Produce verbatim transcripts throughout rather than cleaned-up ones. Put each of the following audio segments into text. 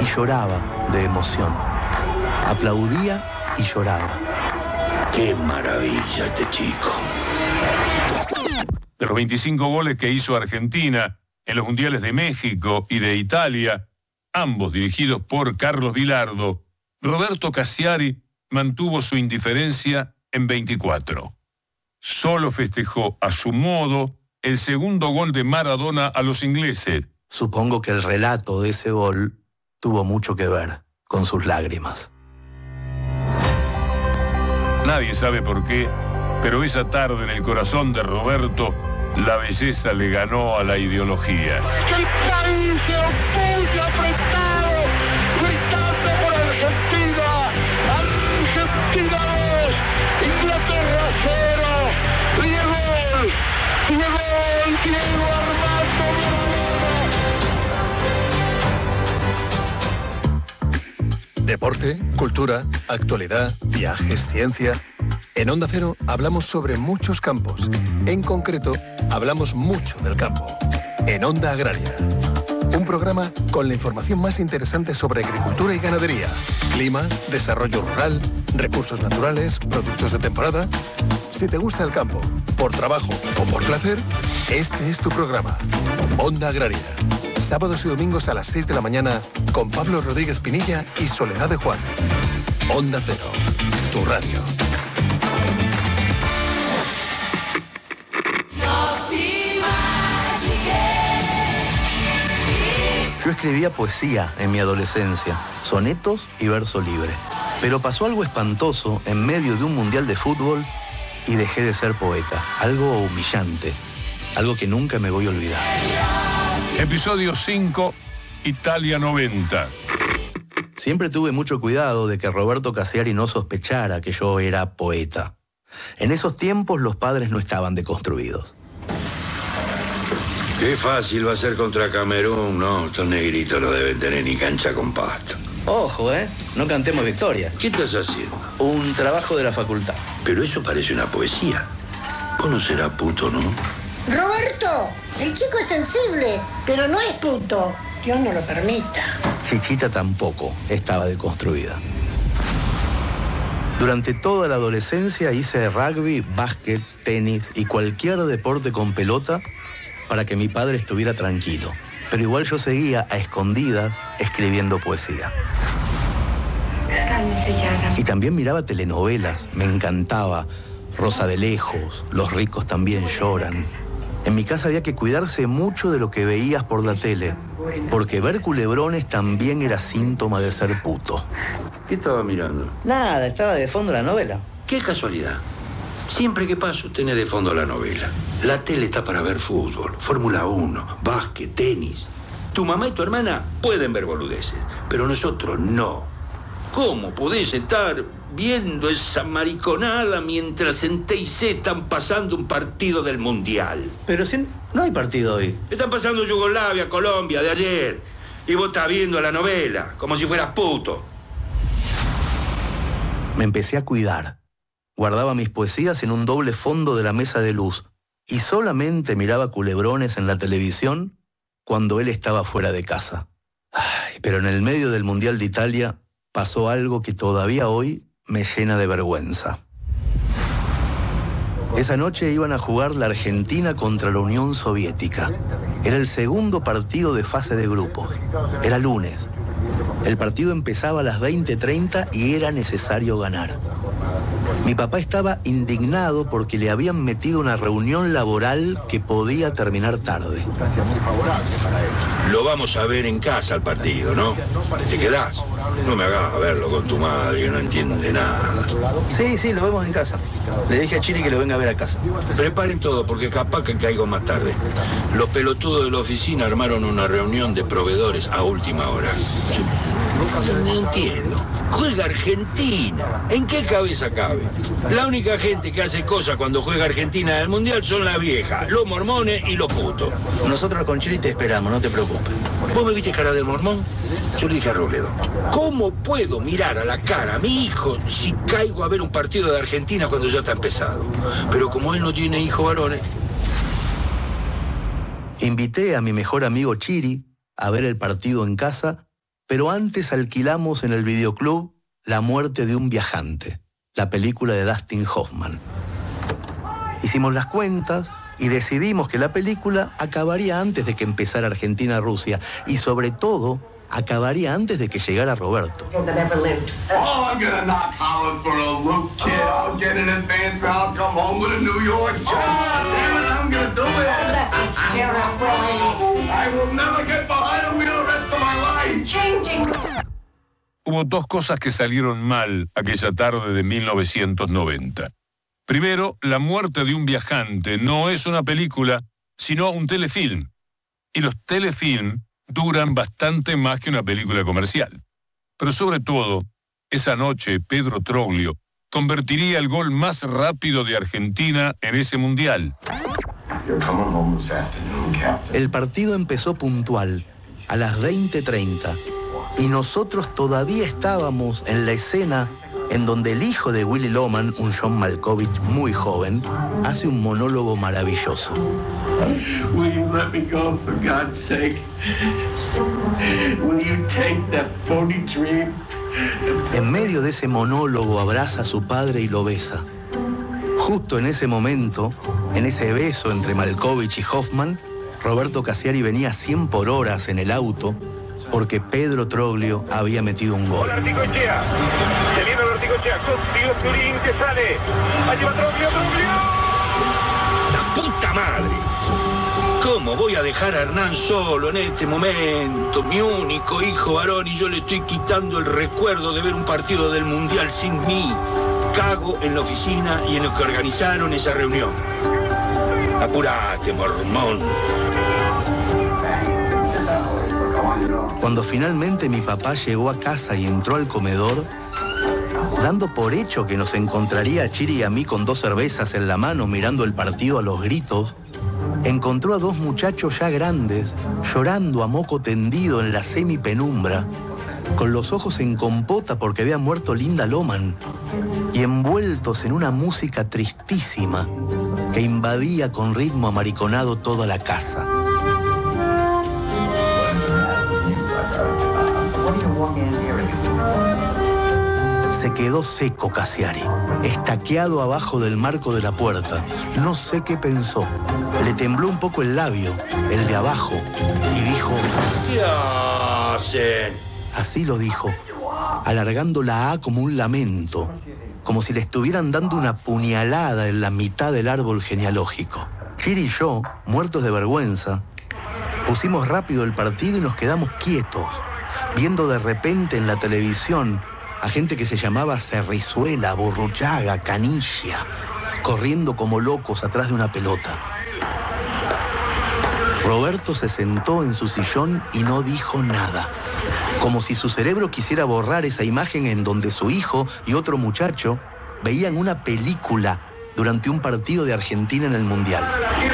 lloraba de emoción. Aplaudía y lloraba. ¡Qué maravilla este chico! De los veinticinco goles que hizo Argentina en los mundiales de México y de Italia, ambos dirigidos por Carlos Bilardo, Roberto Cassiari mantuvo su indiferencia en veinticuatro. Solo festejó a su modo el segundo gol de Maradona a los ingleses. Supongo que el relato de ese gol tuvo mucho que ver con sus lágrimas. Nadie sabe por qué, pero esa tarde en el corazón de Roberto, la belleza le ganó a la ideología. El país se opuso apretado, gritando por Argentina. Argentina dos, Inglaterra cero. Diego, Diego, Diego Armando Maradona. Deporte, cultura, actualidad, viajes, ciencia. En Onda Cero hablamos sobre muchos campos. En concreto, hablamos mucho del campo. En Onda Agraria. Un programa con la información más interesante sobre agricultura y ganadería, clima, desarrollo rural, recursos naturales, productos de temporada. Si te gusta el campo, por trabajo o por placer, este es tu programa. Onda Agraria. Sábados y domingos a las seis de la mañana con Pablo Rodríguez Pinilla y Soledad de Juan. Onda Cero, tu radio. Yo escribía poesía en mi adolescencia, sonetos y verso libre. Pero pasó algo espantoso en medio de un mundial de fútbol y dejé de ser poeta. Algo humillante, algo que nunca me voy a olvidar. Episodio cinco, Italia noventa. Siempre tuve mucho cuidado de que Roberto Cassiari no sospechara que yo era poeta. En esos tiempos los padres no estaban deconstruidos. Qué fácil va a ser contra Camerún, ¿no? Estos negritos no deben tener ni cancha con pasto. Ojo, ¿eh? No cantemos victoria. ¿Qué estás haciendo? Un trabajo de la facultad. Pero eso parece una poesía. Vos no serás puto, ¿no? Roberto, el chico es sensible, pero no es puto. Dios no lo permita. Chichita tampoco estaba deconstruida. Durante toda la adolescencia hice rugby, básquet, tenis y cualquier deporte con pelota para que mi padre estuviera tranquilo. Pero igual yo seguía a escondidas escribiendo poesía. Y también miraba telenovelas, me encantaba. Rosa de lejos, Los ricos también lloran. En mi casa había que cuidarse mucho de lo que veías por la tele, porque ver culebrones también era síntoma de ser puto. ¿Qué estaba mirando? Nada, estaba de fondo la novela. Qué casualidad. Siempre que paso tenés de fondo la novela. La tele está para ver fútbol, Fórmula uno, básquet, tenis. Tu mamá y tu hermana pueden ver boludeces, pero nosotros no. ¿Cómo podés estar viendo esa mariconada mientras en T I C están pasando un partido del Mundial? Pero si no hay partido hoy. Están pasando Yugoslavia, Colombia, de ayer. Y vos estás viendo la novela, como si fueras puto. Me empecé a cuidar. Guardaba mis poesías en un doble fondo de la mesa de luz y solamente miraba culebrones en la televisión cuando él estaba fuera de casa. Ay, pero en el medio del Mundial de Italia pasó algo que todavía hoy me llena de vergüenza. Esa noche iban a jugar la Argentina contra la Unión Soviética. Era el segundo partido de fase de grupos. Era lunes. El partido empezaba a las veinte treinta y era necesario ganar. Mi papá estaba indignado porque le habían metido una reunión laboral que podía terminar tarde. Lo vamos a ver en casa al partido, ¿no? ¿Te quedás? No me hagas verlo con tu madre, que no entiende nada. Sí, sí, lo vemos en casa. Le dije a Chiri que lo venga a ver a casa. Preparen todo, porque capaz que caigo más tarde. Los pelotudos de la oficina armaron una reunión de proveedores a última hora. No entiendo. Juega Argentina. ¿En qué cabeza cabe? La única gente que hace cosas cuando juega Argentina del Mundial son las viejas, los mormones y los putos. Nosotros con Chiri te esperamos, no te preocupes. ¿Vos me viste cara del mormón? Yo le dije a Robledo, ¿cómo puedo mirar a la cara a mi hijo si caigo a ver un partido de Argentina cuando ya está empezado? Pero como él no tiene hijos varones... Invité a mi mejor amigo Chiri a ver el partido en casa, pero antes alquilamos en el videoclub La muerte de un viajante, la película de Dustin Hoffman. Hicimos las cuentas y decidimos que la película acabaría antes de que empezara Argentina-Rusia y sobre todo acabaría antes de que llegara Roberto. Oh, I'm gonna knock Holland for a loop, kid. I'll get an advance and I'll come home with a New York job. Oh, damn it, I'm gonna do it. I will never get behind a wheel the rest of my life. Changing. Hubo dos cosas que salieron mal aquella tarde de mil novecientos noventa. Primero, La muerte de un viajante no es una película, sino un telefilm. Y los telefilm duran bastante más que una película comercial. Pero sobre todo, esa noche Pedro Troglio convertiría el gol más rápido de Argentina en ese mundial. El partido empezó puntual, a las veinte treinta, y nosotros todavía estábamos en la escena en donde el hijo de Willy Loman, un John Malkovich muy joven, hace un monólogo maravilloso. Will you let me go, for God's sake? Will you take that phony dream? En medio de ese monólogo abraza a su padre y lo besa. Justo en ese momento, en ese beso entre Malkovich y Hoffman, Roberto Cassiari venía a cien por hora en el auto porque Pedro Troglio había metido un gol. Articochea. Se viene el Articochea. Contigo Turín que sale. Allí va Troglio, Troglio. ¡La puta madre! ¿Cómo voy a dejar a Hernán solo en este momento? Mi único hijo varón y yo le estoy quitando el recuerdo de ver un partido del Mundial sin mí. Cago en la oficina y en los que organizaron esa reunión. Apurate, mormón. Cuando finalmente mi papá llegó a casa y entró al comedor, dando por hecho que nos encontraría a Chiri y a mí con dos cervezas en la mano mirando el partido a los gritos, encontró a dos muchachos ya grandes llorando a moco tendido en la semipenumbra, con los ojos en compota porque había muerto Linda Loman y envueltos en una música tristísima que invadía con ritmo amariconado toda la casa. Se quedó seco Cassiari, estaqueado abajo del marco de la puerta. No sé qué pensó. Le tembló un poco el labio, el de abajo, y dijo... ¿Qué hacen? Así lo dijo, alargando la A como un lamento, como si le estuvieran dando una puñalada en la mitad del árbol genealógico. Chiri y yo, muertos de vergüenza, pusimos rápido el partido y nos quedamos quietos, viendo de repente en la televisión a gente que se llamaba Cerrizuela, Burruchaga, Canilla, corriendo como locos atrás de una pelota. Roberto se sentó en su sillón y no dijo nada, como si su cerebro quisiera borrar esa imagen en donde su hijo y otro muchacho veían una película durante un partido de Argentina en el Mundial.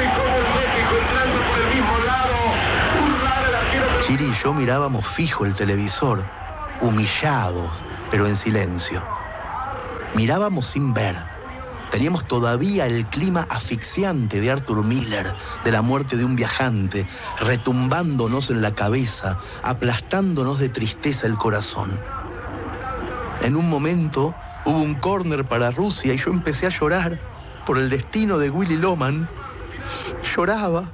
Chiri y yo mirábamos fijo el televisor, humillados, pero en silencio. Mirábamos sin ver. Teníamos todavía el clima asfixiante de Arthur Miller, de La muerte de un viajante, retumbándonos en la cabeza, aplastándonos de tristeza el corazón. En un momento hubo un córner para Rusia y yo empecé a llorar por el destino de Willy Loman. Lloraba.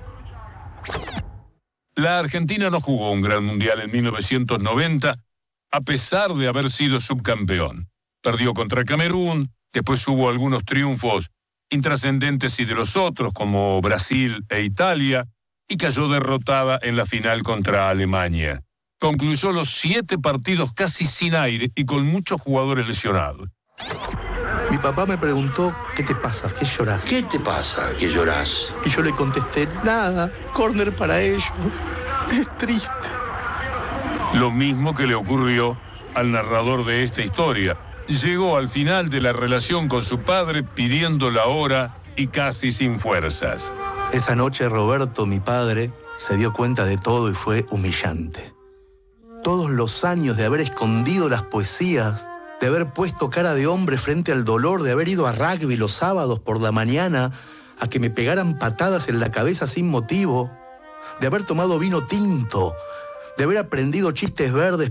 La Argentina no jugó un gran mundial en mil novecientos noventa, a pesar de haber sido subcampeón. Perdió contra Camerún, después hubo algunos triunfos intrascendentes y de los otros, como Brasil e Italia, y cayó derrotada en la final contra Alemania. Concluyó los siete partidos casi sin aire y con muchos jugadores lesionados. Mi papá me preguntó, ¿qué te pasa? ¿Qué llorás? ¿Qué te pasa que llorás? Y yo le contesté, nada, córner para ellos. Es triste. Lo mismo que le ocurrió al narrador de esta historia. Llegó al final de la relación con su padre pidiendo la hora y casi sin fuerzas. Esa noche Roberto, mi padre, se dio cuenta de todo y fue humillante. Todos los años de haber escondido las poesías, de haber puesto cara de hombre frente al dolor, de haber ido a rugby los sábados por la mañana a que me pegaran patadas en la cabeza sin motivo, de haber tomado vino tinto, de haber aprendido chistes verdes